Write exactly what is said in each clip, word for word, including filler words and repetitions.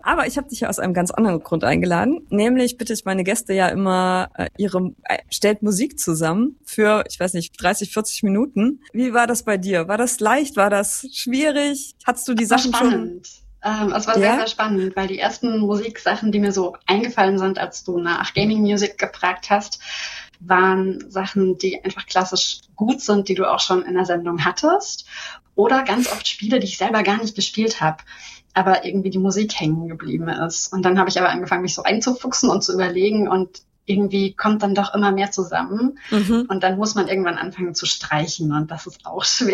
Aber ich habe dich ja aus einem ganz anderen Grund eingeladen. Nämlich bitte ich meine Gäste ja immer, äh, ihre äh, stellt Musik zusammen für, ich weiß nicht, dreißig, vierzig Minuten. Wie war das bei dir? War das leicht? War das schwierig? Hattest du die Das war Sachen spannend. schon? Ähm, es war Ja? sehr, sehr spannend, weil die ersten Musiksachen, die mir so eingefallen sind, als du nach Gaming Music gefragt hast, waren Sachen, die einfach klassisch gut sind, die du auch schon in der Sendung hattest. Oder ganz oft Spiele, die ich selber gar nicht gespielt habe, aber irgendwie die Musik hängen geblieben ist. Und dann habe ich aber angefangen, mich so einzufuchsen und zu überlegen und irgendwie kommt dann doch immer mehr zusammen. Mhm. Und dann muss man irgendwann anfangen zu streichen und das ist auch schwer.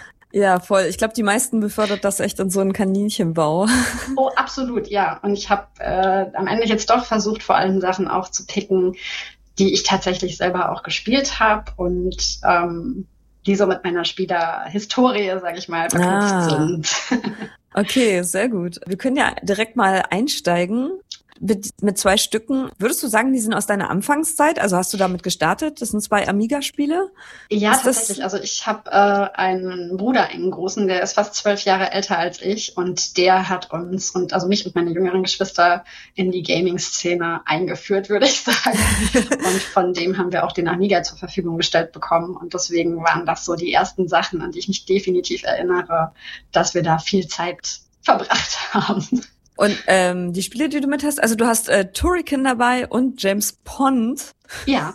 Ja, voll. Ich glaube, die meisten befördert das echt in so einen Kaninchenbau. Oh, absolut, ja. Und ich habe äh, am Ende jetzt doch versucht, vor allem Sachen auch zu picken, die ich tatsächlich selber auch gespielt habe und ähm, die so mit meiner Spielerhistorie, sage ich mal, verknüpft Ah. sind. Okay, sehr gut. Wir können ja direkt mal einsteigen mit, mit zwei Stücken. Würdest du sagen, die sind aus deiner Anfangszeit? Also hast du damit gestartet? Das sind zwei Amiga-Spiele? Ja, Ist das- tatsächlich. Also ich habe äh, einen Bruder, einen großen, der ist fast zwölf Jahre älter als ich und der hat uns und also mich und meine jüngeren Geschwister in die Gaming-Szene eingeführt, würde ich sagen. Und von dem haben wir auch den Amiga zur Verfügung gestellt bekommen und deswegen waren das so die ersten Sachen, an die ich mich definitiv erinnere, dass wir da viel Zeit verbracht haben. Und ähm, die Spiele, die du mit hast, also du hast äh, Turrican dabei und James Pond Ja,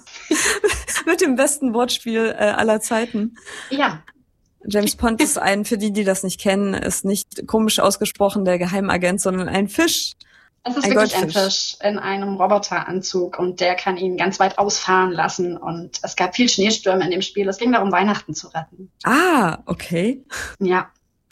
mit dem besten Wortspiel äh, aller Zeiten. ja. James Pond ist ein, für die, die das nicht kennen, ist nicht komisch ausgesprochen der Geheimagent, sondern ein Fisch. Es ist Ein wirklich ein Goldfisch. Fisch in einem Roboteranzug und der kann ihn ganz weit ausfahren lassen und es gab viel Schneestürme in dem Spiel. Es ging darum, Weihnachten zu retten. Ah, okay. Ja,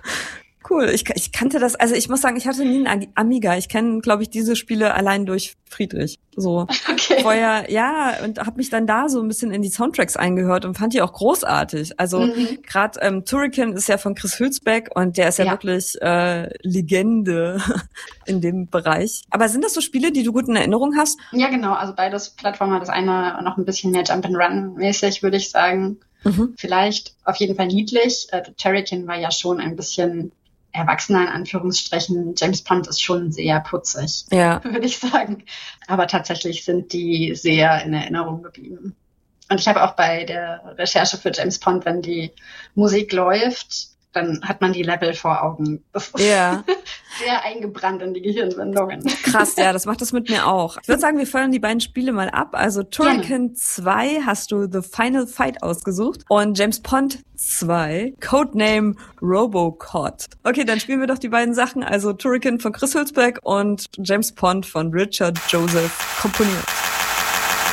Cool. Ich, ich kannte das, also ich muss sagen, ich hatte nie einen Amiga. Ich kenne, glaube ich, diese Spiele allein durch Friedrich. So. okay. Vorher, ja, und habe mich dann da so ein bisschen in die Soundtracks eingehört und fand die auch großartig. Also Mhm. gerade ähm, Turrican ist ja von Chris Hülsbeck und der ist ja, Ja. wirklich äh, Legende in dem Bereich. Aber sind das so Spiele, die du gut in Erinnerung hast? Ja, genau. Also beides Plattformer. Das eine noch ein bisschen mehr Jump-and-Run-mäßig, würde ich sagen. Mhm. Vielleicht auf jeden Fall niedlich. Äh, Turrican war ja schon ein bisschen erwachsener in Anführungsstrichen. James Pond ist schon sehr putzig, Ja. würde ich sagen. Aber tatsächlich sind die sehr in Erinnerung geblieben. Und ich habe auch bei der Recherche für James Pond, wenn die Musik läuft, dann hat man die Level vor Augen. Das ist Ja. sehr eingebrannt in die Gehirnwindungen. Krass, ja, das macht das mit mir auch. Ich würde sagen, wir feuern die beiden Spiele mal ab. Also Turrican zwei hast du The Final Fight ausgesucht und James Pond zwei, Codename Robocod. Okay, dann spielen wir doch die beiden Sachen. Also Turrican von Chris Hülsbeck und James Pond von Richard Joseph komponiert.